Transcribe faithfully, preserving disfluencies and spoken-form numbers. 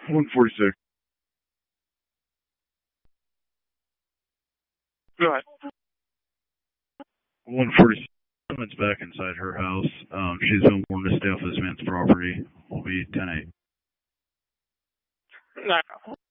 one forty-six. Go ahead. one forty-six. Someone's back inside her house. Um, she's been warned to stay off this man's property. Will be ten eight. No.